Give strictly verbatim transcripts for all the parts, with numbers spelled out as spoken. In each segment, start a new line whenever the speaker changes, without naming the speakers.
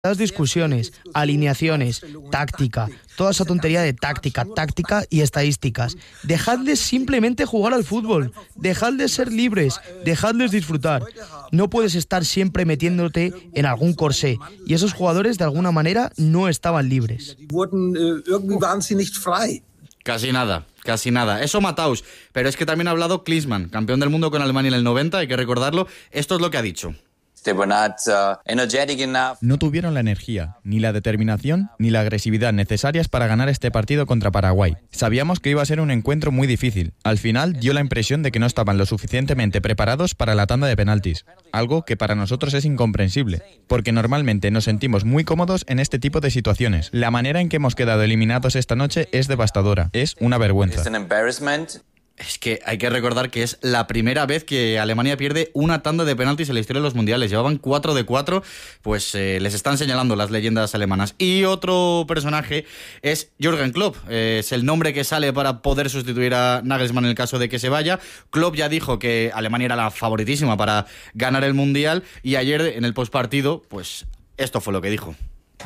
Las discusiones, alineaciones, táctica, toda esa tontería de táctica, táctica y estadísticas. Dejadles simplemente jugar al fútbol, dejadles ser libres, dejadles disfrutar. No puedes estar siempre metiéndote en algún corsé, y esos jugadores de alguna manera no estaban libres.
Casi nada, casi nada. Eso Mataus, pero es que también ha hablado Klinsmann, campeón del mundo con Alemania en el noventa, hay que recordarlo. Esto es lo que ha dicho.
No tuvieron la energía, ni la determinación, ni la agresividad necesarias para ganar este partido contra Paraguay. Sabíamos que iba a ser un encuentro muy difícil. Al final dio la impresión de que no estaban lo suficientemente preparados para la tanda de penaltis, algo que para nosotros es incomprensible, porque normalmente nos sentimos muy cómodos en este tipo de situaciones. La manera en que hemos quedado eliminados esta noche es devastadora, es una vergüenza.
Es que hay que recordar que es la primera vez que Alemania pierde una tanda de penaltis en la historia de los mundiales. Llevaban cuatro de cuatro, pues eh, les están señalando las leyendas alemanas. Y otro personaje es Jürgen Klopp. Eh, es el nombre que sale para poder sustituir a Nagelsmann en el caso de que se vaya. Klopp ya dijo que Alemania era la favoritísima para ganar el mundial. Y ayer en el postpartido, pues esto fue lo que dijo.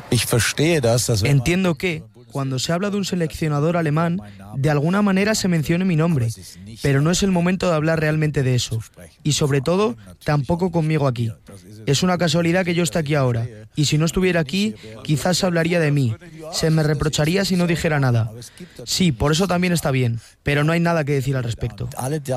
Entiendo que cuando se habla de un seleccionador alemán, de alguna manera se mencione mi nombre, pero no es el momento de hablar realmente de eso. Y sobre todo, tampoco conmigo aquí. Es una casualidad que yo esté aquí ahora, y si no estuviera aquí, quizás se hablaría de mí. Se me reprocharía si no dijera nada. Sí, por eso también está bien, pero no hay nada que decir al respecto.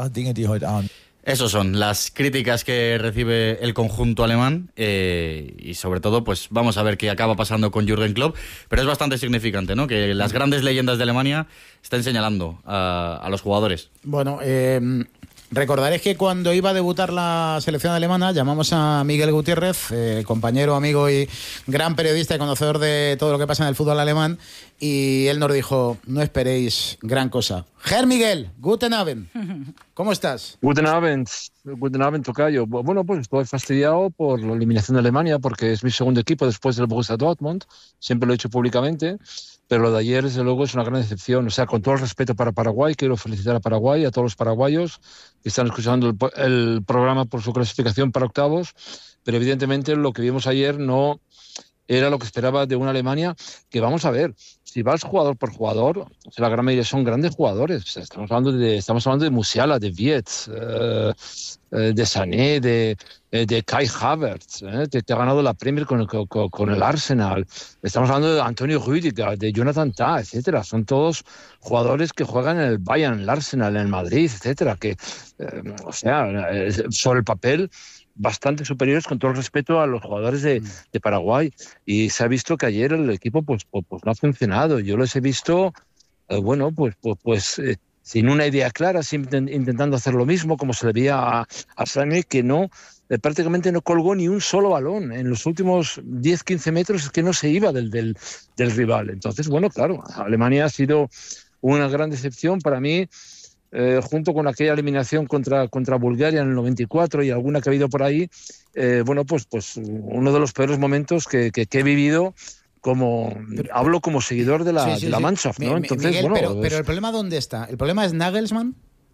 Esas son las críticas que recibe el conjunto alemán eh, y sobre todo pues vamos a ver qué acaba pasando con Jürgen Klopp, pero es bastante significante, ¿no?, que las grandes leyendas de Alemania estén señalando a, a los jugadores.
Bueno, eh, recordaréis que cuando iba a debutar la selección alemana llamamos a Miguel Gutiérrez, eh, compañero, amigo y gran periodista y conocedor de todo lo que pasa en el fútbol alemán, y él nos dijo, no esperéis gran cosa. Herr Miguel, guten Abend. ¿Cómo estás?
Guten Abend, guten Abend, tocayo. Bueno, pues estoy fastidiado por la eliminación de Alemania porque es mi segundo equipo después del Borussia Dortmund. Siempre lo he hecho públicamente, pero lo de ayer, desde luego, es una gran decepción. O sea, con todo el respeto para Paraguay, quiero felicitar a Paraguay, a todos los paraguayos que están escuchando el, el programa por su clasificación para octavos, pero evidentemente lo que vimos ayer no era lo que esperaba de una Alemania que, vamos a ver, si vas jugador por jugador, o sea, la gran mayoría son grandes jugadores. O sea, estamos hablando de estamos hablando de Musiala, de Wirtz, eh, de Sané, de, de Kai Havertz, eh, te, te ha ganado la Premier con, con, con el Arsenal. Estamos hablando de Antonio Rüdiger, de Jonathan Tah, etcétera. Son todos jugadores que juegan en el Bayern, en el Arsenal, en el Madrid, etcétera. Que, eh, o sea, sobre el papel, bastante superiores, con todo el respeto, a los jugadores de, de Paraguay, y se ha visto que ayer el equipo pues, pues, pues no ha funcionado. Yo los he visto, eh, bueno, pues, pues, pues eh, sin una idea clara, siempre intentando hacer lo mismo, como se le veía a, a Sané, que no, eh, prácticamente no colgó ni un solo balón. En los últimos diez a quince metros es que no se iba del, del, del rival. Entonces, bueno, claro, Alemania ha sido una gran decepción para mí. Eh, junto con aquella eliminación contra, contra Bulgaria en el noventa y cuatro y alguna que ha habido por ahí, eh, bueno, pues, pues uno de los peores momentos que, que, que he vivido como, pero, hablo como seguidor de la, sí, sí, de la Mannschaft, ¿no?
Entonces, Miguel, bueno, pero, pero el problema ¿dónde está? ¿El problema es Nagelsmann?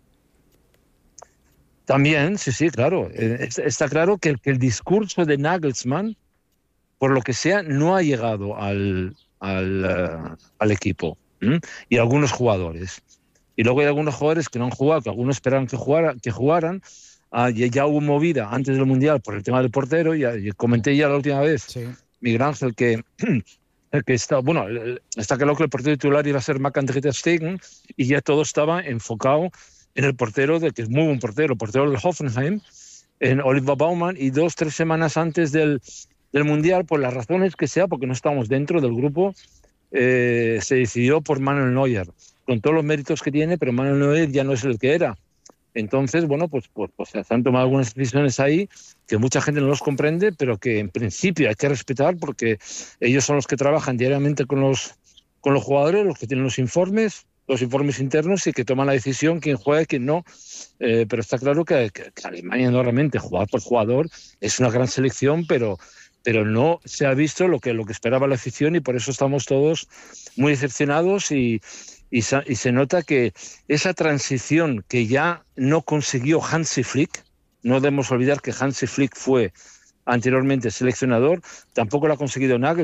También, sí, sí, claro. Eh, está claro que el, que el discurso de Nagelsmann, por lo que sea, no ha llegado al, al, uh, al equipo, ¿m? Y a algunos jugadores. Y luego hay algunos jugadores que no han jugado, que algunos esperaban que, jugara, que jugaran. Ah, ya, ya hubo movida antes del Mundial por el tema del portero. Ya, ya comenté ya la última vez, sí. Miguel Ángel, que, que está, bueno, está claro que el portero titular iba a ser Marc-André ter Stegen, y ya todo estaba enfocado en el portero, de que es muy buen portero, el portero del Hoffenheim, en Oliver Baumann, y dos, tres semanas antes del, del Mundial, por las razones que sea, porque no estábamos dentro del grupo, eh, se decidió por Manuel Neuer, con todos los méritos que tiene, pero Manuel Neuer ya no es el que era. Entonces, bueno, pues, pues, pues se han tomado algunas decisiones ahí que mucha gente no los comprende, pero que en principio hay que respetar, porque ellos son los que trabajan diariamente con los, con los jugadores, los que tienen los informes, los informes internos, y que toman la decisión quién juega y quién no. Eh, pero está claro que, que, que Alemania, no realmente, jugador por jugador, es una gran selección, pero... pero no se ha visto lo que, lo que esperaba la afición, y por eso estamos todos muy decepcionados, y, y, y se nota que esa transición que ya no consiguió Hansi Flick, no debemos olvidar que Hansi Flick fue anteriormente seleccionador, tampoco lo ha conseguido Nagelsmann.